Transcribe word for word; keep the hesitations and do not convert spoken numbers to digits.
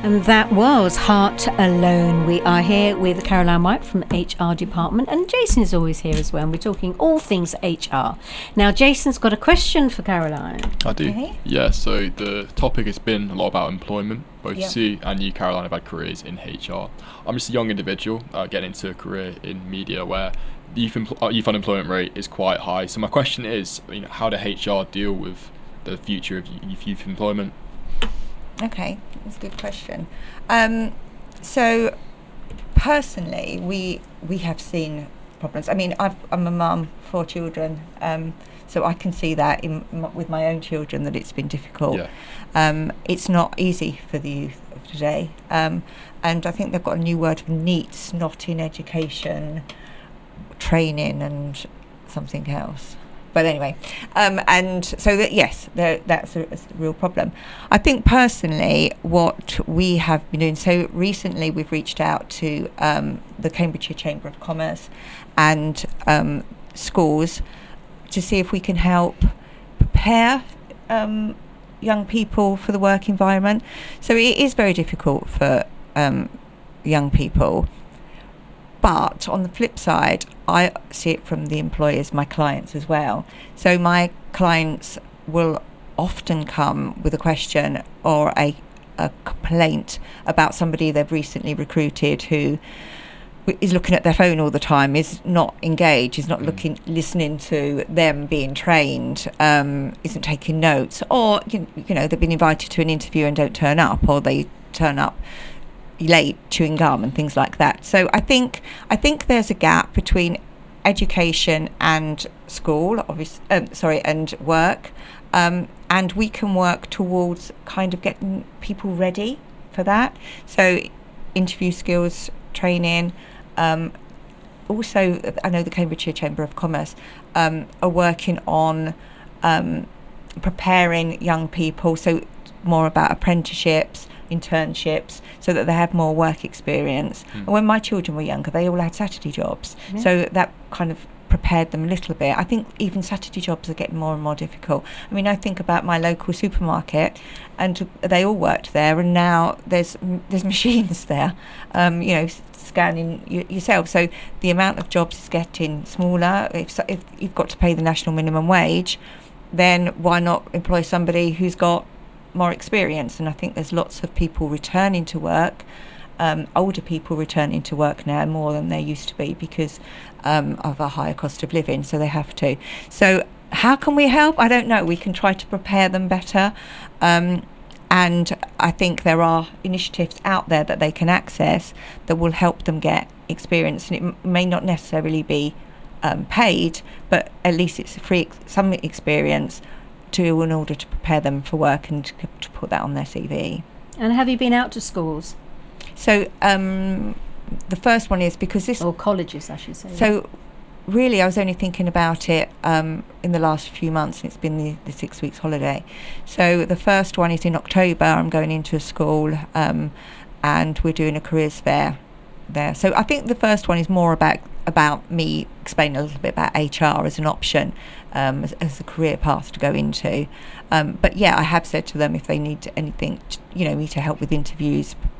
And that was Heart Alone. We are here with Caroline White from the H R department, and Jason is always here as well, and we're talking all things H R. Now, Jason's got a question for Caroline. I do. Okay. Yeah, so the topic has been a lot about employment. Both Yep. Sue and you, Caroline, have had careers in H R. I'm just a young individual uh, getting into a career in media where the youth, empl- uh, youth unemployment rate is quite high. So my question is, you know, how do H R deal with the future of youth, youth employment? Okay, that's a good question. Um, so, personally, we we have seen problems. I mean, I've, I'm a mum, four children, um, so I can see that in m- with my own children that it's been difficult. Yeah. Um, it's not easy for the youth of today, um, and I think they've got a new word for NEETs, not in education, training, and something else. But anyway, um, and so that yes, there, that's a, a real problem. I think personally, what we have been doing. So recently, we've reached out to um, the Cambridgeshire Chamber of Commerce and um, schools to see if we can help prepare um, young people for the work environment. So it is very difficult for um, young people. But on the flip side, I see it from the employers, my clients as well. So my clients will often come with a question or a, a complaint about somebody they've recently recruited who w- is looking at their phone all the time, is not engaged, is not Mm. looking, listening to them being trained, um, isn't taking notes, or you, you know they've been invited to an interview and don't turn up, or they turn up late chewing gum and things like that. So I think I think there's a gap between education and school, obviously, um, sorry, and work, um, and we can work towards kind of getting people ready for that. So interview skills training. Um, also, I know the Cambridgeshire Chamber of Commerce um, are working on um, preparing young people, so more about apprenticeships, internships, so that they have more work experience. Mm. And when my children were younger, they all had Saturday jobs, Yeah. so that kind of prepared them a little bit. I think even Saturday jobs are getting more and more difficult. I mean, I think about my local supermarket, and they all worked there, and now there's there's machines there, um, you know, scanning y- yourself. So the amount of jobs is getting smaller. If so, if you've got to pay the national minimum wage, then why not employ somebody who's got more experience? And I think there's lots of people returning to work, um, older people returning to work now more than there used to be because um, of a higher cost of living, so they have to. So how can we help? I don't know. We can try to prepare them better, um, and I think there are initiatives out there that they can access that will help them get experience, and it m- may not necessarily be um, paid, but at least it's free ex- some experience to in order to prepare them for work and to, to put that on their C V. And have you been out to schools So um, the first one is because this. or colleges, I should say? So really, I was only thinking about it um, in the last few months, and it's been the, the six weeks holiday. So the first one is in October. I'm going into a school, um, and we're doing a careers fair there. So I think the first one is more about about me explaining a little bit about H R as an option, um, as, as a career path to go into. Um, but yeah, I have said to them if they need anything, t- you know, me to help with interviews,